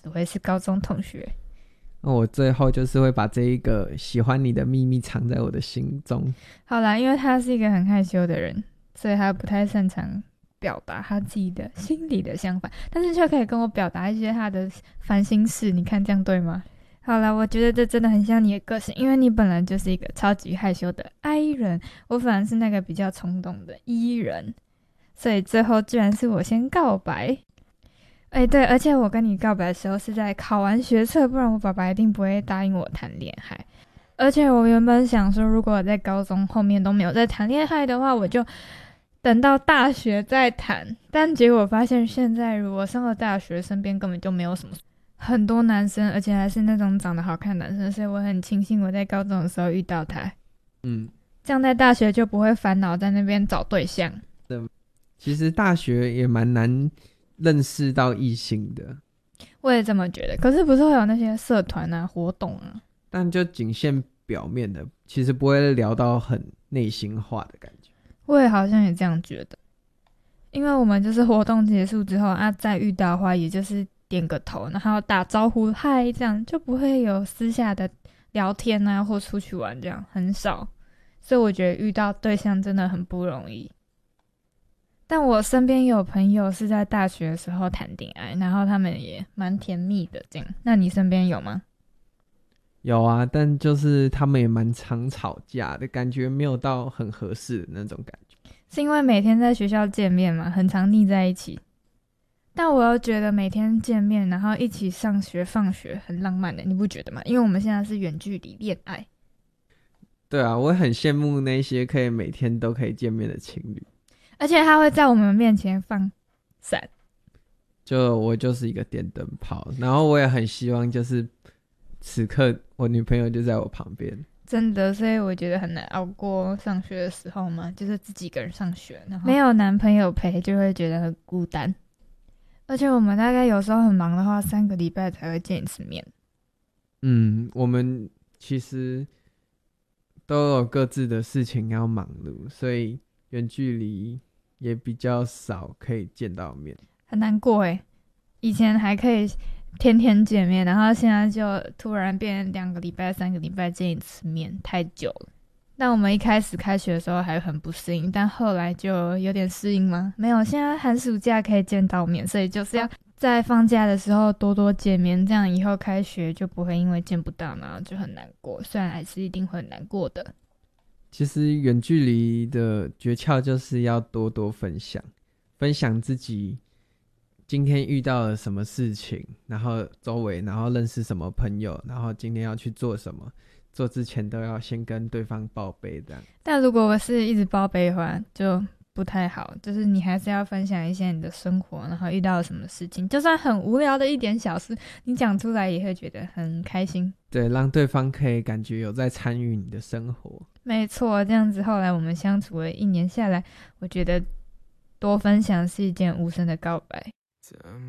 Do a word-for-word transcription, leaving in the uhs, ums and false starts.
只会是高中同学。 那我最后就是会把这一个喜欢你的秘密藏在我的心中。 好啦，因为他是一个很害羞的人，所以他不太擅长表达他自己的心里的想法，但是却可以跟我表达一些他的烦心事。你看这样对吗？好啦，我觉得这真的很像你的个性，因为你本来就是一个超级害羞的 I 人，我反而是那个比较冲动的 E 人，所以最后居然是我先告白。哎，对，而且我跟你告白的时候是在考完学测，不然我爸爸一定不会答应我谈恋爱。而且我原本想说，如果我在高中后面都没有在谈恋爱的话，我就等到大学再谈。但结果发现，现在我上了大学，身边根本就没有什么很多男生，而且还是那种长得好看的男生，所以我很庆幸我在高中的时候遇到他。 嗯， 这样在大学就不会烦恼在那边找对象。 其实大学也蛮难认识到异性的， 我也这么觉得。可是不是会有那些社团啊、活动啊？ 但就仅限表面的，其实不会聊到很内心化的感觉。 我也好像也这样觉得，因为我们就是活动结束之后啊，再遇到的话，也就是点个头，然后打招呼嗨，这样就不会有私下的聊天啊，或出去玩，这样很少。所以我觉得遇到对象真的很不容易。但我身边有朋友是在大学的时候谈恋爱，然后他们也蛮甜蜜的这样。那你身边有吗？ 有啊，但就是他们也蛮常吵架的，感觉没有到很合适的那种感觉。 是因为每天在学校见面嘛，很常腻在一起。但我又觉得每天见面，然后一起上学放学很浪漫的，你不觉得吗？因为我们现在是远距离恋爱。 对啊，我很羡慕那些可以每天都可以见面的情侣。 而且他会在我们面前放伞。 就我就是一个电灯泡，然后我也很希望就是此刻我女朋友就在我旁边。 真的，所以我觉得很难熬过上学的时候嘛，就是自己一个人上学，然后没有男朋友陪，就会觉得很孤单。而且我们大概有时候很忙的话，三个礼拜才会见一次面。 嗯，我们其实都有各自的事情要忙碌，所以远距离也比较少可以见到面， 很难过耶。以前还可以天天见面，然后现在就突然变两个礼拜、三个礼拜见一次面，太久了。但我们一开始开学的时候还很不适应，但后来就有点适应吗？没有，现在寒暑假可以见到面，所以就是要在放假的时候多多见面，这样以后开学就不会因为见不到然后就很难过，虽然还是一定会很难过的。 其实远距离的诀窍就是要多多分享，分享自己今天遇到了什么事情，然后周围，然后认识什么朋友，然后今天要去做什么，做之前都要先跟对方报备这样。 但如果我是一直报备的话，就不太好，就是你还是要分享一些你的生活，然后遇到了什么事情，就算很无聊的一点小事，你讲出来也会觉得很开心。 对，让对方可以感觉有在参与你的生活。 没错，这样子后来我们相处了一年下来，我觉得多分享是一件无声的告白。 怎